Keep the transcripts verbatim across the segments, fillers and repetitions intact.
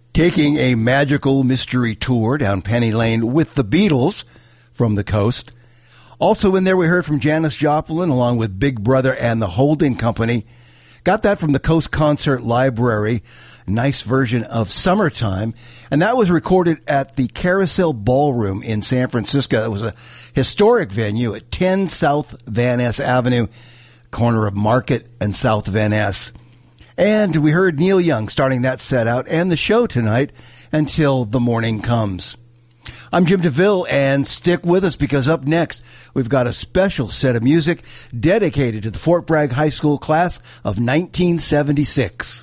taking a magical mystery tour down Penny Lane with the Beatles from the coast. Also in there, we heard from Janis Joplin along with Big Brother and the Holding Company. Got that from the Coast Concert Library. Nice version of Summertime. And that was recorded at the Carousel Ballroom in San Francisco. It was a historic venue at ten South Van Ness Avenue, corner of Market and South Van Ness. And we heard Neil Young starting that set out and the show tonight until the morning comes. I'm Jim DeVille, and stick with us because up next, we've got a special set of music dedicated to the Fort Bragg High School class of nineteen seventy-six.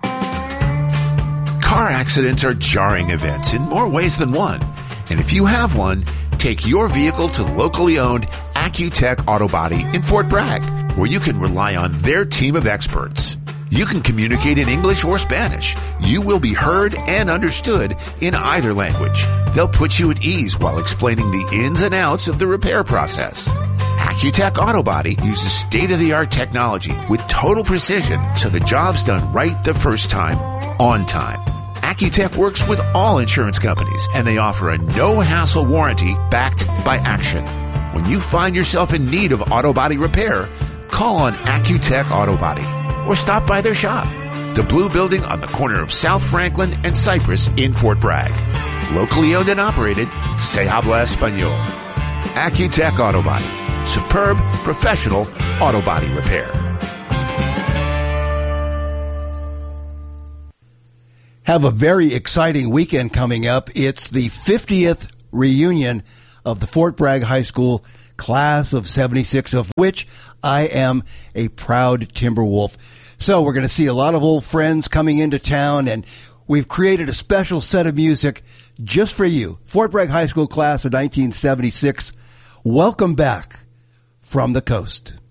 Car accidents are jarring events in more ways than one. And if you have one, take your vehicle to locally owned Accutech Auto Body in Fort Bragg, where you can rely on their team of experts. You can communicate in English or Spanish. You will be heard and understood in either language. They'll put you at ease while explaining the ins and outs of the repair process. Accutech Auto Body uses state-of-the-art technology with total precision so the job's done right the first time, on time. Accutech works with all insurance companies, and they offer a no-hassle warranty backed by action. When you find yourself in need of auto body repair, call on Accutech Auto Body or stop by their shop, the Blue Building on the corner of South Franklin and Cypress in Fort Bragg. Locally owned and operated, se habla español. Accutech Auto Body. Superb, professional auto body repair. Have a very exciting weekend coming up. It's the fiftieth reunion of the Fort Bragg High School class of seventy-six, of which I am a proud Timberwolf. So we're going to see a lot of old friends coming into town, and we've created a special set of music just for you. Fort Bragg High School class of nineteen seventy-six. Welcome back from the coast.